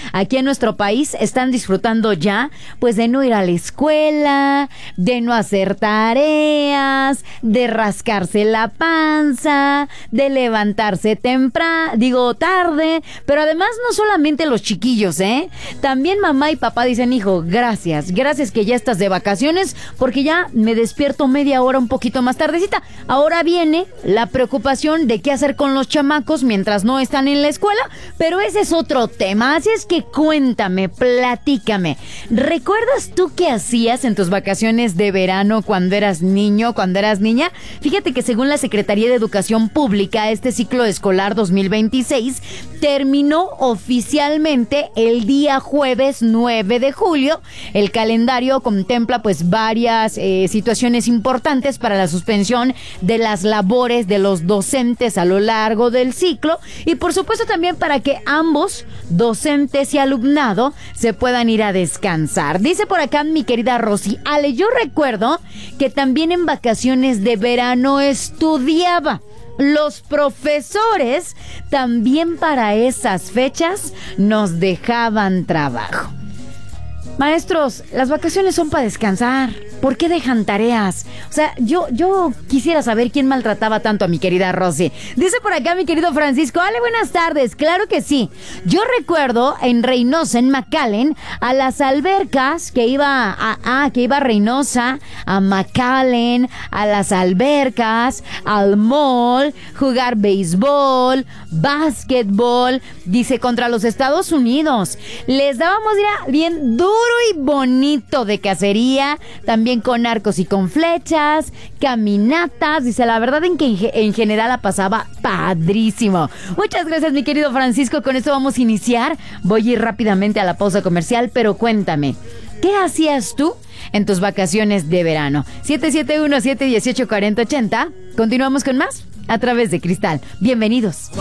aquí en nuestro país están disfrutando ya, pues de no ir a la escuela, de no hacer tareas, de rascarse la panza, de levantarse tarde, pero además no solamente los chiquillos, también mamá y papá dicen, hijo, gracias que ya estás de vacaciones, porque ya me despierto media hora un poquito más tardecita. Ahora viene la preocupación de qué hacer con los chamacos mientras no están en la escuela, pero ese es otro tema, así es que cuéntame, platícame. ¿Recuerdas tú qué hacías en tus vacaciones de verano cuando eras niño, cuando eras niña? Fíjate que según la Secretaría de Educación Pública, este ciclo escolar 2026 terminó oficialmente el día jueves 9 de julio. El calendario contempla pues varias situaciones importantes para la suspensión de las labores de los docentes a lo largo del ciclo y por supuesto también para que ambos, docentes y alumnado, se puedan ir a descansar. Dice por acá mi querida Rosy, Ale, yo recuerdo que también en vacaciones de verano estudiaba. Los profesores también para esas fechas nos dejaban trabajo. Maestros, las vacaciones son para descansar. ¿Por qué dejan tareas? O sea, yo quisiera saber quién maltrataba tanto a mi querida Rosy. Dice por acá mi querido Francisco, Ale, buenas tardes. Claro que sí. Yo recuerdo en Reynosa, en McAllen, a las albercas que iba a Reynosa, a McAllen, a las albercas, al mall, jugar béisbol, básquetbol, dice, contra los Estados Unidos. Les dábamos bien duro y bonito de cacería, también con arcos y con flechas, caminatas, dice, la verdad en general la pasaba padrísimo. Muchas gracias, mi querido Francisco, con esto vamos a iniciar. Voy a ir rápidamente a la pausa comercial, pero cuéntame, ¿qué hacías tú en tus vacaciones de verano? 771-718-4080. Continuamos con más a través de Cristal. Bienvenidos.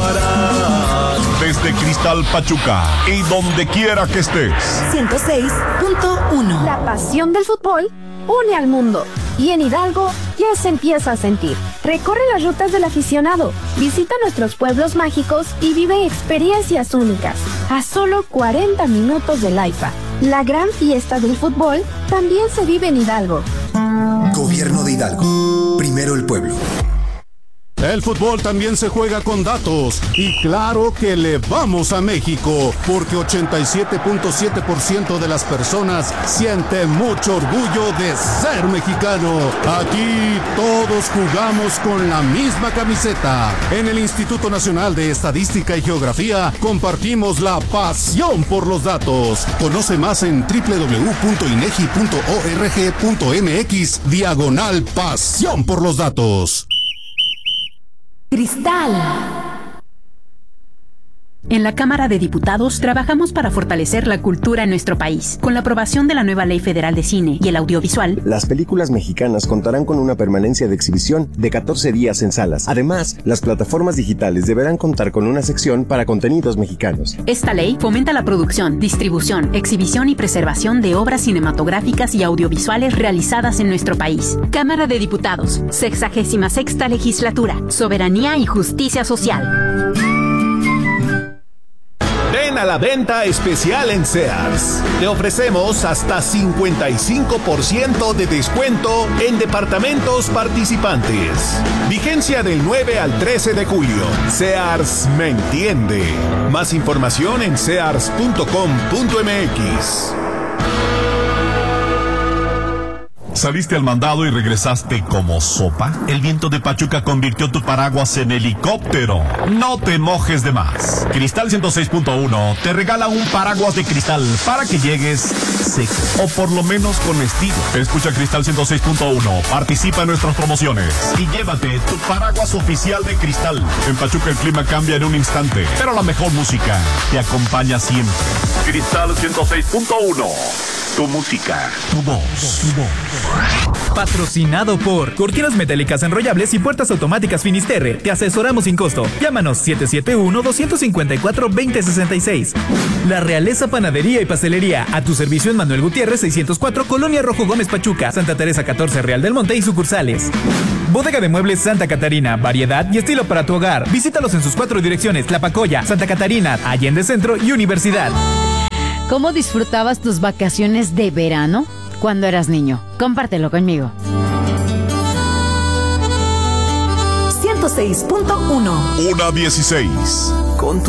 Desde Cristal Pachuca y donde quiera que estés. 106.1. La pasión del fútbol une al mundo y en Hidalgo ya se empieza a sentir. Recorre las rutas del aficionado, visita nuestros pueblos mágicos y vive experiencias únicas. A solo 40 minutos del AIFA. La gran fiesta del fútbol también se vive en Hidalgo. Gobierno de Hidalgo. Primero el pueblo. El fútbol también se juega con datos y claro que le vamos a México porque 87.7% de las personas siente mucho orgullo de ser mexicano. Aquí todos jugamos con la misma camiseta. En el Instituto Nacional de Estadística y Geografía compartimos la pasión por los datos. Conoce más en www.inegi.org.mx/pasión por los datos. Cristal. En la Cámara de Diputados trabajamos para fortalecer la cultura en nuestro país. Con la aprobación de la nueva Ley Federal de Cine y el Audiovisual, las películas mexicanas contarán con una permanencia de exhibición de 14 días en salas. Además, las plataformas digitales deberán contar con una sección para contenidos mexicanos. Esta ley fomenta la producción, distribución, exhibición y preservación de obras cinematográficas y audiovisuales realizadas en nuestro país. Cámara de Diputados, 66ª Legislatura, Soberanía y Justicia Social. Ven a la venta especial en Sears. Te ofrecemos hasta 55% de descuento en departamentos participantes. Vigencia del 9 al 13 de julio. Sears me entiende. Más información en sears.com.mx. ¿Saliste al mandado y regresaste como sopa? El viento de Pachuca convirtió tu paraguas en helicóptero. No te mojes de más. Cristal 106.1 te regala un paraguas de cristal para que llegues seco o por lo menos con estilo. Escucha Cristal 106.1, participa en nuestras promociones y llévate tu paraguas oficial de Cristal. En Pachuca el clima cambia en un instante, pero la mejor música te acompaña siempre. Cristal 106.1. Tu música, tu voz, tu voz. Patrocinado por Cortinas Metálicas Enrollables y Puertas Automáticas Finisterre. Te asesoramos sin costo. Llámanos 771-254-2066. La Realeza Panadería y Pastelería. A tu servicio en Manuel Gutiérrez 604, Colonia Rojo Gómez Pachuca, Santa Teresa 14, Real del Monte y sucursales. Bodega de Muebles Santa Catarina. Variedad y estilo para tu hogar. Visítalos en sus 4 direcciones: La Pacoya, Santa Catarina, Allende Centro y Universidad. ¿Cómo disfrutabas tus vacaciones de verano cuando eras niño? Compártelo conmigo. 106.1 1:16. Con tu